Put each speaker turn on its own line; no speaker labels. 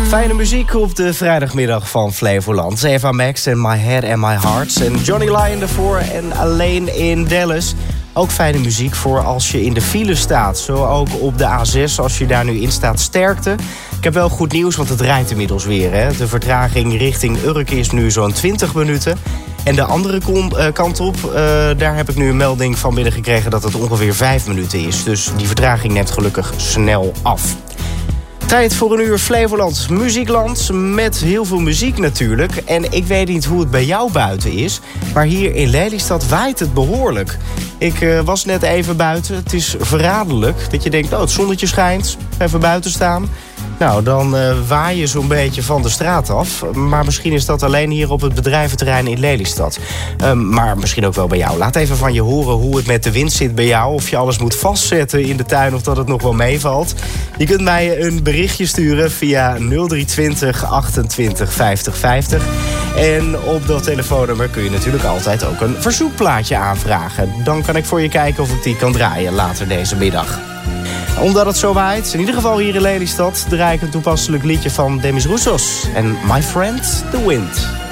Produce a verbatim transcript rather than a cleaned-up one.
Fijne muziek op de vrijdagmiddag van Flevoland. Eva Max en My Head and My Heart. En Johnny Lyon ervoor en Alleen in Dallas. Ook fijne muziek voor als je in de file staat. Zo ook op de A zes als je daar nu in staat. Sterkte. Ik heb wel goed nieuws, want het rijdt inmiddels weer. Hè. De vertraging richting Urk is nu zo'n twintig minuten. En de andere kon, uh, kant op, uh, daar heb ik nu een melding van binnen gekregen dat het ongeveer vijf minuten is. Dus die vertraging neemt gelukkig snel af. Tijd voor een uur Flevoland Muziekland met heel veel muziek natuurlijk. En ik weet niet hoe het bij jou buiten is, maar hier in Lelystad waait het behoorlijk. Ik uh, was net even buiten. Het is verraderlijk dat je denkt, oh, het zonnetje schijnt, even buiten staan. Nou, dan uh, waai je zo'n beetje van de straat af. Maar misschien is dat alleen hier op het bedrijventerrein in Lelystad. Um, maar misschien ook wel bij jou. Laat even van je horen hoe het met de wind zit bij jou. Of je alles moet vastzetten in de tuin of dat het nog wel meevalt. Je kunt mij een berichtje sturen via nul drie twintig achtentwintig vijftig vijftig. En op dat telefoonnummer kun je natuurlijk altijd ook een verzoekplaatje aanvragen. Dan kan ik voor je kijken of ik die kan draaien later deze middag. Omdat het zo waait, in ieder geval hier in Lelystad, draai ik een toepasselijk liedje van Demis Roussos en My Friend, The Wind.